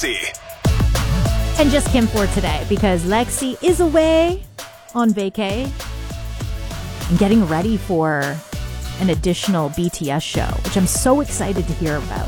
And just Kim for today, because Lexi is away on vacay and getting ready for an additional BTS show, which I'm so excited to hear about.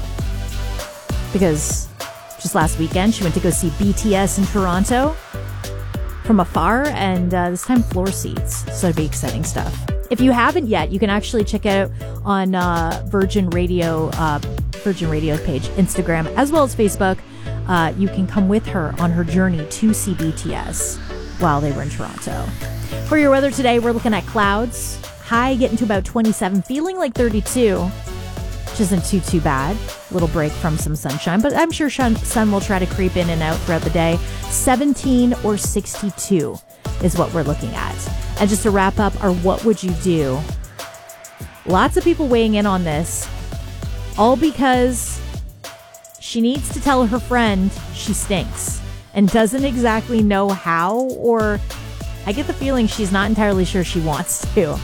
Because just last weekend, she went to go see BTS in Toronto from afar, and this time floor seats. So it'd be exciting stuff. If you haven't yet, you can actually check out on Virgin Radio's page, Instagram, as well as Facebook. You can come with her on her journey to see BTS while they were in Toronto. For your weather today, we're looking at clouds. High getting to about 27, feeling like 32, which isn't too bad. A little break from some sunshine, but I'm sure sun will try to creep in and out throughout the day. 17 or 62 is what we're looking at. And just to wrap up our What Would You Do? Lots of people weighing in on this, all because she needs to tell her friend she stinks and doesn't exactly know how, or I get the feeling she's not entirely sure she wants to.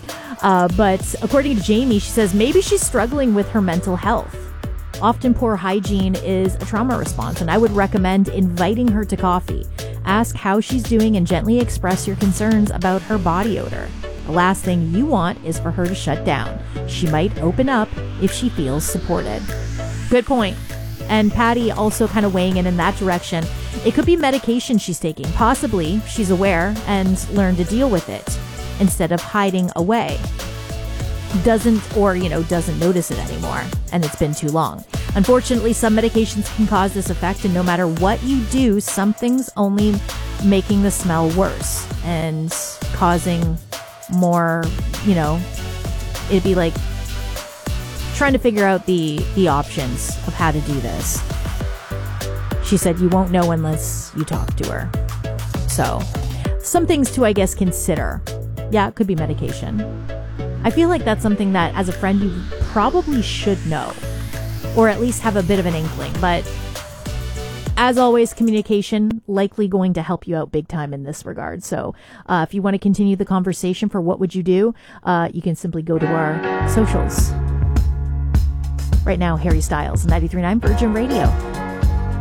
But according to Jamie, she says maybe she's struggling with her mental health. Often poor hygiene is a trauma response, and I would recommend inviting her to coffee. Ask how she's doing and gently express your concerns about her body odor. The last thing you want is for her to shut down. She might open up if she feels supported. Good point. And Patty also kind of weighing in that direction. It could be medication she's taking. Possibly she's aware and learned to deal with it instead of hiding away. Doesn't notice it anymore, and it's been too long. Unfortunately, some medications can cause this effect, and no matter what you do, something's only making the smell worse and causing more, it'd be like trying to figure out the options of how to do this. She said you won't know unless you talk to her. So, some things to, I guess, consider. Yeah, it could be medication. I feel like that's something that, as a friend, you probably should know, or at least have a bit of an inkling. But as always, communication likely going to help you out big time in this regard. So if you want to continue the conversation for What Would You Do, you can simply go to our socials. Right now, Harry Styles, 93.9 Virgin Radio.